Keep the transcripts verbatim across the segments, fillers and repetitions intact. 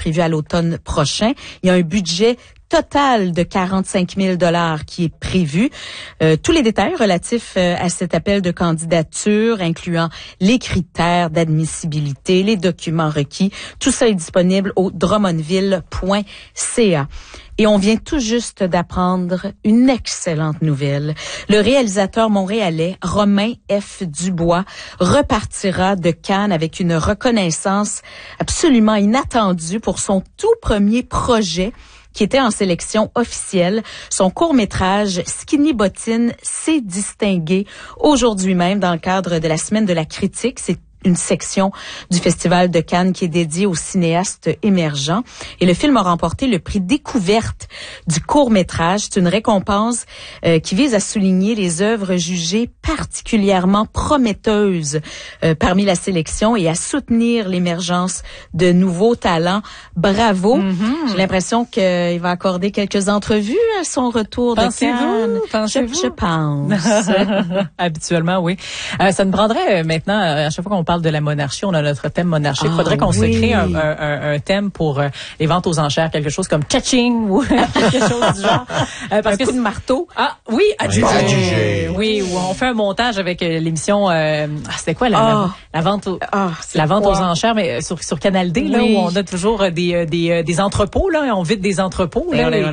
prévu à l'automne prochain. Il y a un budget total de quarante-cinq mille dollars qui est prévu. Euh, tous les détails relatifs euh, à cet appel de candidature, incluant les critères d'admissibilité, les documents requis, tout ça est disponible au drummondville point c a. Et on vient tout juste d'apprendre une excellente nouvelle. Le réalisateur montréalais Romain F. Dubois repartira de Cannes avec une reconnaissance absolument inattendue pour son tout premier projet qui était en sélection officielle. Son court-métrage Skinny Bottine s'est distingué aujourd'hui même dans le cadre de la Semaine de la critique. C'est une section du Festival de Cannes qui est dédiée aux cinéastes émergents. Et le film a remporté le prix découverte du court-métrage. C'est une récompense euh, qui vise à souligner les œuvres jugées particulièrement prometteuses euh, parmi la sélection et à soutenir l'émergence de nouveaux talents. Bravo! Mm-hmm. J'ai l'impression qu'il va accorder quelques entrevues à son retour Pensez-vous? de Cannes. Pensez-vous? Je, je pense. Habituellement, oui. Euh, ça nous prendrait euh, maintenant, euh, à chaque fois qu'on parle de la monarchie, on a notre thème monarchique. Il faudrait ah, qu'on oui. se crée un, un, un thème pour euh, les ventes aux enchères, quelque chose comme catching ou quelque chose du genre. Euh, parce un que coup de marteau. Ah oui, adjugé. Adjugé. Oui, où on fait un montage avec euh, l'émission. Euh, ah, c'était quoi la, oh. la, la vente aux, oh, la vente aux enchères, mais sur sur Canal D, oui. là où on a toujours des des des entrepôts là, on vide des entrepôts là. Les...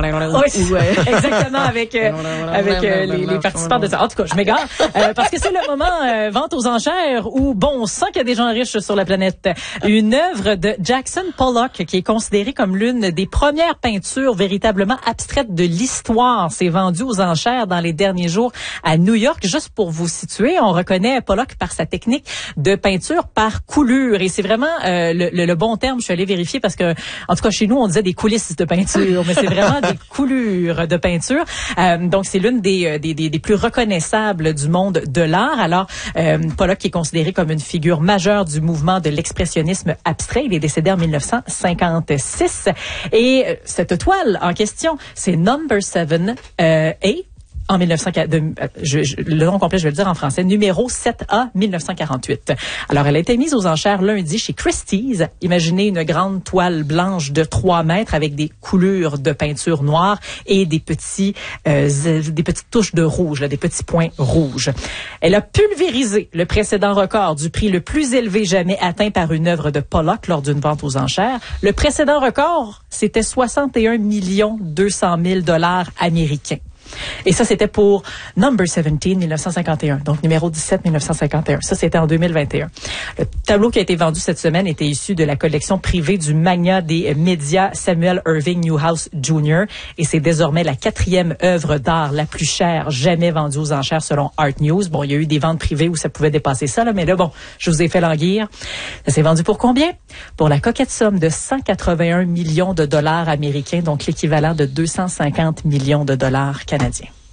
oui, exactement avec euh, avec euh, les, les participants de ça. En tout cas, je m'égare euh, parce que c'est le moment euh, vente aux enchères où bon, on sent qu'il y a des gens riches sur la planète. Une œuvre de Jackson Pollock qui est considérée comme l'une des premières peintures véritablement abstraites de l'histoire s'est vendue aux enchères dans les derniers jours à New York. Juste pour vous situer, on reconnaît Pollock par sa technique de peinture par coulure et c'est vraiment euh, le, le, le bon terme. Je suis allée vérifier parce que, en tout cas chez nous, on disait des coulisses de peinture, mais c'est vraiment des coulures de peinture. Euh, donc c'est l'une des, des, des, des plus reconnaissables du monde de l'art. Alors euh, Pollock qui est considéré comme une figure majeure du mouvement de l'expressionnisme abstrait. Il est décédé en dix-neuf cent cinquante-six. Et cette toile en question, c'est Number Seven euh, A. En mille neuf cent quarante, je, je, le nom complet, je vais le dire en français, numéro sept A mille neuf cent quarante-huit. Alors, elle a été mise aux enchères lundi chez Christie's. Imaginez une grande toile blanche de trois mètres avec des coulures de peinture noire et des petits, euh, des petites touches de rouge, là, des petits points rouges. Elle a pulvérisé le précédent record du prix le plus élevé jamais atteint par une œuvre de Pollock lors d'une vente aux enchères. Le précédent record, c'était soixante et un millions deux cent mille dollars américains. Et ça, c'était pour Number dix-sept, mille neuf cent cinquante et un. Donc, numéro dix-sept, mille neuf cent cinquante et un. Ça, c'était en deux mille vingt et un. Le tableau qui a été vendu cette semaine était issu de la collection privée du magnat des médias Samuel Irving Newhouse junior Et c'est désormais la quatrième œuvre d'art la plus chère jamais vendue aux enchères selon Art News. Bon, il y a eu des ventes privées où ça pouvait dépasser ça, là, mais là, bon, je vous ai fait languir. Ça s'est vendu pour combien? Pour la coquette somme de cent quatre-vingt-un millions de dollars américains, donc l'équivalent de deux cent cinquante millions de dollars canadiens.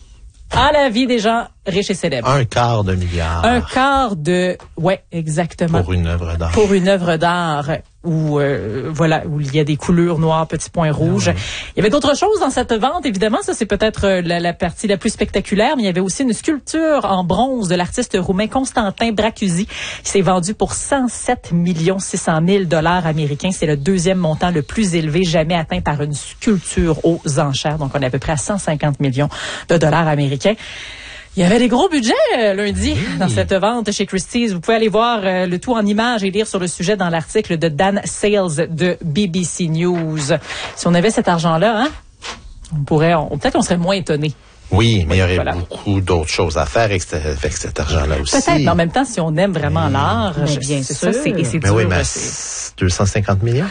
À la vie des gens riches et célèbres. Un quart de milliard. Un quart de, ouais, exactement. Pour une œuvre d'art. Pour une œuvre d'art où, euh, voilà, où il y a des couleurs noires, petits points rouges. Oui. Il y avait d'autres choses dans cette vente, évidemment. Ça, c'est peut-être la, la partie la plus spectaculaire, mais il y avait aussi une sculpture en bronze de l'artiste roumain Constantin Bracuzzi qui s'est vendue pour cent sept millions six cent mille dollars américains. C'est le deuxième montant le plus élevé jamais atteint par une sculpture aux enchères. Donc, on est à peu près à cent cinquante millions de dollars américains. Il y avait des gros budgets euh, lundi oui. dans cette vente chez Christie's. Vous pouvez aller voir euh, le tout en images et lire sur le sujet dans l'article de Dan Sales de B B C News. Si on avait cet argent-là, hein, on pourrait, on, peut-être qu'on serait moins étonnés. Oui, mais il y aurait voilà. beaucoup d'autres choses à faire avec, avec cet argent-là aussi. Peut-être, mais en même temps, si on aime vraiment oui. l'art, mais bien c'est sûr. ça, c'est, et c'est mais dur. Oui, mais c'est deux cent cinquante millions.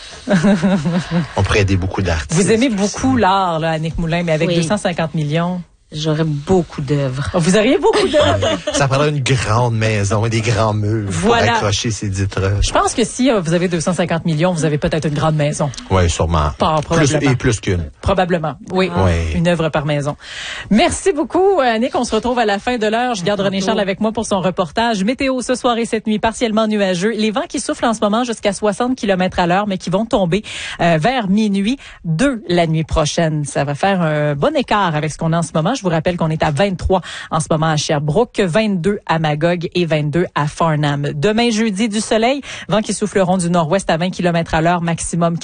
On pourrait aider beaucoup d'artistes. Vous aimez beaucoup l'art, là, Annick Moulin, mais avec oui. deux cent cinquante millions... J'aurais beaucoup d'œuvres. Vous auriez beaucoup d'œuvres. Ça prendrait une grande maison et des grands murs voilà. pour accrocher ces vitraux. Je pense que si euh, vous avez deux cent cinquante millions, vous avez peut-être une grande maison. Oui, sûrement. Pas, probablement. Plus, et plus qu'une. Probablement, oui. Ah. oui. Une œuvre par maison. Merci beaucoup, Annick. On se retrouve à la fin de l'heure. Je garde René Charles avec moi pour son reportage. Météo ce soir et cette nuit, partiellement nuageux. Les vents qui soufflent en ce moment jusqu'à soixante kilomètres à l'heure, mais qui vont tomber euh, vers minuit, deux la nuit prochaine. Ça va faire un bon écart avec ce qu'on a en ce moment. Je vous rappelle qu'on est à vingt-trois en ce moment à Sherbrooke, vingt-deux à Magog et vingt-deux à Farnham. Demain, jeudi, du soleil, vents qui souffleront du nord-ouest à vingt kilomètres à l'heure, maximum